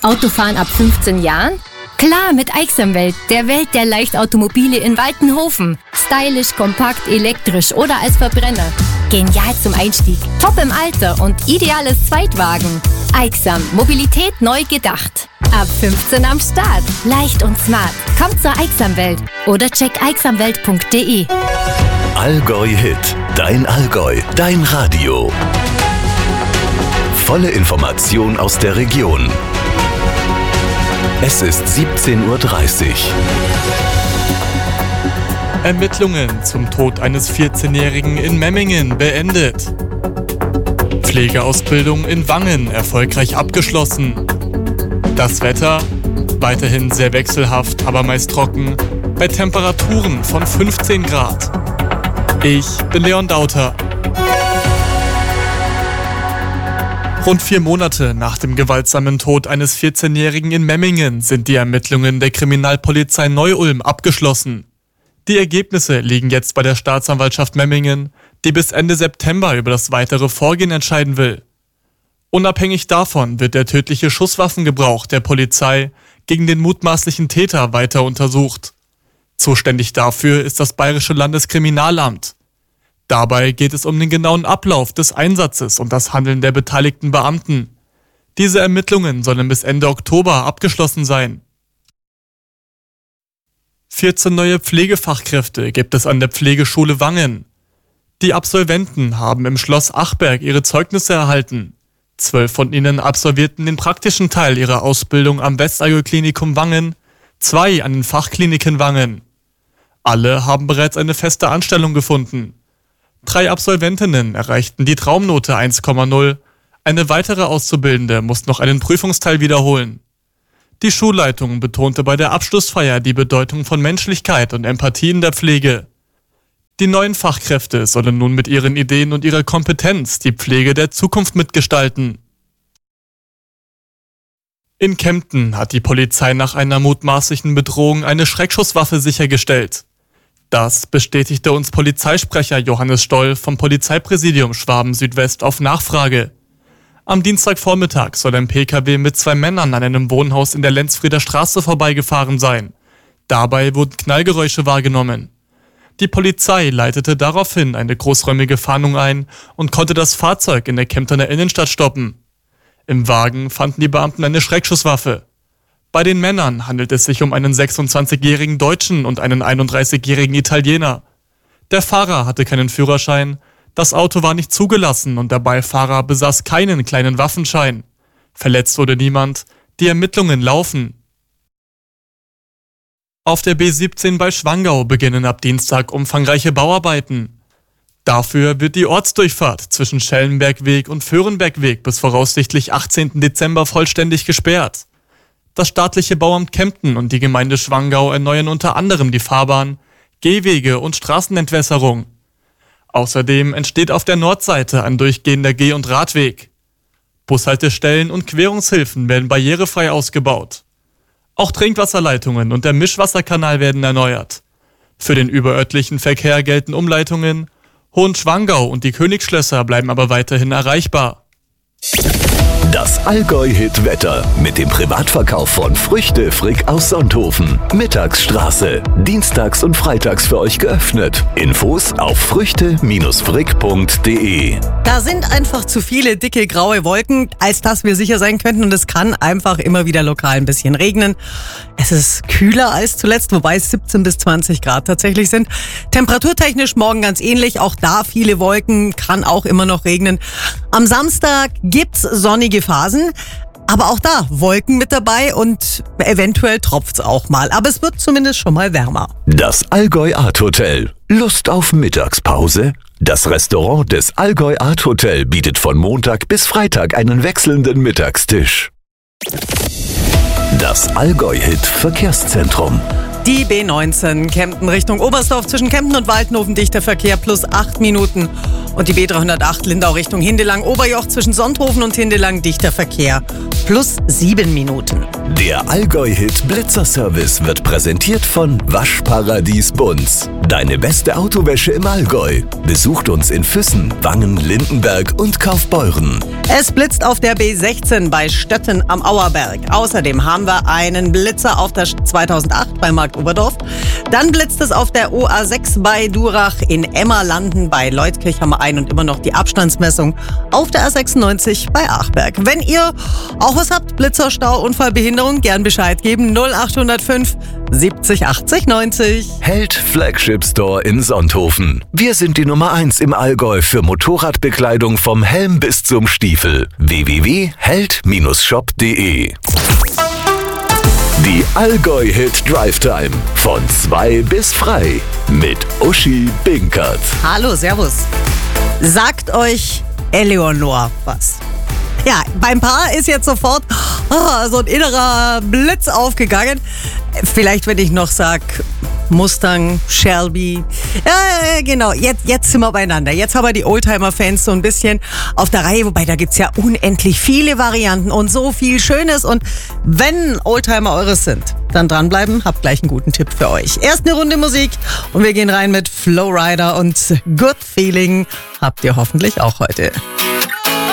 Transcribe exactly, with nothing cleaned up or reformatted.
Autofahren ab fünfzehn Jahren? Klar, mit Aixamwelt, der Welt der Leichtautomobile in Waltenhofen. Stylisch, kompakt, elektrisch oder als Verbrenner. Genial zum Einstieg, top im Alter und ideales Zweitwagen. Aixam, Mobilität neu gedacht. Ab fünfzehn am Start. Leicht und smart. Kommt zur Aixamwelt oder check aixamwelt punkt de. Allgäu Hit. Dein Allgäu. Dein Radio. Volle Information aus der Region. Es ist siebzehn Uhr dreißig. Ermittlungen zum Tod eines vierzehnjährigen in Memmingen beendet. Pflegeausbildung in Wangen erfolgreich abgeschlossen. Das Wetter weiterhin sehr wechselhaft, aber meist trocken, bei Temperaturen von fünfzehn Grad. Ich bin Leon Dauter. Rund vier Monate nach dem gewaltsamen Tod eines vierzehnjährigen in Memmingen sind die Ermittlungen der Kriminalpolizei Neu-Ulm abgeschlossen. Die Ergebnisse liegen jetzt bei der Staatsanwaltschaft Memmingen, die bis Ende September über das weitere Vorgehen entscheiden will. Unabhängig davon wird der tödliche Schusswaffengebrauch der Polizei gegen den mutmaßlichen Täter weiter untersucht. Zuständig dafür ist das Bayerische Landeskriminalamt. Dabei geht es um den genauen Ablauf des Einsatzes und das Handeln der beteiligten Beamten. Diese Ermittlungen sollen bis Ende Oktober abgeschlossen sein. vierzehn neue Pflegefachkräfte gibt es an der Pflegeschule Wangen. Die Absolventen haben im Schloss Achberg ihre Zeugnisse erhalten. Zwölf von ihnen absolvierten den praktischen Teil ihrer Ausbildung am Westallgäu-Klinikum Wangen, zwei an den Fachkliniken Wangen. Alle haben bereits eine feste Anstellung gefunden. Drei Absolventinnen erreichten die Traumnote eins Komma null. Eine weitere Auszubildende muss noch einen Prüfungsteil wiederholen. Die Schulleitung betonte bei der Abschlussfeier die Bedeutung von Menschlichkeit und Empathie in der Pflege. Die neuen Fachkräfte sollen nun mit ihren Ideen und ihrer Kompetenz die Pflege der Zukunft mitgestalten. In Kempten hat die Polizei nach einer mutmaßlichen Bedrohung eine Schreckschusswaffe sichergestellt. Das bestätigte uns Polizeisprecher Johannes Stoll vom Polizeipräsidium Schwaben-Südwest auf Nachfrage. Am Dienstagvormittag soll ein P K W mit zwei Männern an einem Wohnhaus in der Lenzfrieder Straße vorbeigefahren sein. Dabei wurden Knallgeräusche wahrgenommen. Die Polizei leitete daraufhin eine großräumige Fahndung ein und konnte das Fahrzeug in der Kemptener Innenstadt stoppen. Im Wagen fanden die Beamten eine Schreckschusswaffe. Bei den Männern handelt es sich um einen sechsundzwanzigjährigen Deutschen und einen einunddreißigjährigen Italiener. Der Fahrer hatte keinen Führerschein, das Auto war nicht zugelassen und der Beifahrer besaß keinen kleinen Waffenschein. Verletzt wurde niemand, die Ermittlungen laufen. Auf der B siebzehn bei Schwangau beginnen ab Dienstag umfangreiche Bauarbeiten. Dafür wird die Ortsdurchfahrt zwischen Schellenbergweg und Föhrenbergweg bis voraussichtlich achtzehnten Dezember vollständig gesperrt. Das staatliche Bauamt Kempten und die Gemeinde Schwangau erneuern unter anderem die Fahrbahn, Gehwege und Straßenentwässerung. Außerdem entsteht auf der Nordseite ein durchgehender Geh- und Radweg. Bushaltestellen und Querungshilfen werden barrierefrei ausgebaut. Auch Trinkwasserleitungen und der Mischwasserkanal werden erneuert. Für den überörtlichen Verkehr gelten Umleitungen. Hohenschwangau und die Königsschlösser bleiben aber weiterhin erreichbar. Das Allgäu-Hit-Wetter mit dem Privatverkauf von Früchte Frick aus Sonthofen. Mittagsstraße. Dienstags und freitags für euch geöffnet. Infos auf früchte Frick punkt de. Da sind einfach zu viele dicke graue Wolken, als dass wir sicher sein könnten. Und es kann einfach immer wieder lokal ein bisschen regnen. Es ist kühler als zuletzt, wobei es siebzehn bis zwanzig Grad tatsächlich sind. Temperaturtechnisch morgen ganz ähnlich. Auch da viele Wolken, kann auch immer noch regnen. Am Samstag gibt's sonnige Phasen, aber auch da Wolken mit dabei und eventuell tropft's auch mal. Aber es wird zumindest schon mal wärmer. Das Allgäu Art Hotel. Lust auf Mittagspause? Das Restaurant des Allgäu Art Hotel bietet von Montag bis Freitag einen wechselnden Mittagstisch. Das Allgäu-Hit Verkehrszentrum. Die B neunzehn Kempten Richtung Oberstdorf zwischen Kempten und Waltenhofen dichter Verkehr plus acht Minuten. Und die B dreihundertacht Lindau Richtung Hindelang Oberjoch zwischen Sonthofen und Hindelang dichter Verkehr plus sieben Minuten. Der Allgäu-Hit Blitzer-Service wird präsentiert von Waschparadies Bunz. Deine beste Autowäsche im Allgäu. Besucht uns in Füssen, Wangen, Lindenberg und Kaufbeuren. Es blitzt auf der B sechzehn bei Stötten am Auerberg. Außerdem haben wir einen Blitzer auf der zweitausendacht bei Marktoberdorf. Dann blitzt es auf der O A sechs bei Durach. In Emmerlanden bei Leutkirch haben wir ein und immer noch die Abstandsmessung auf der A sechsundneunzig bei Achberg. Wenn ihr auch was habt, Blitzer, Stau, Unfall, Behinderung, gern Bescheid geben. null acht null fünf siebzig achtzig neunzig. Held Flagship Store in Sonthofen. Wir sind die Nummer eins im Allgäu für Motorradbekleidung vom Helm bis zum Stiefel. w w w punkt held shop punkt de. Die Allgäu-Hit Drive Time. Von zwei bis frei. Mit Uschi Binkert. Hallo, servus. Sagt euch Eleonore was? Ja, beim Paar ist jetzt sofort oh, so ein innerer Blitz aufgegangen. Vielleicht, wenn ich noch sag Mustang, Shelby. Ja, genau, jetzt, jetzt sind wir beieinander. Jetzt haben wir die Oldtimer-Fans so ein bisschen auf der Reihe, wobei da gibt's ja unendlich viele Varianten und so viel Schönes. Und wenn Oldtimer eures sind, dann dranbleiben, habt gleich einen guten Tipp für euch. Erst eine Runde Musik und wir gehen rein mit Flowrider und Good Feeling. Habt ihr hoffentlich auch heute.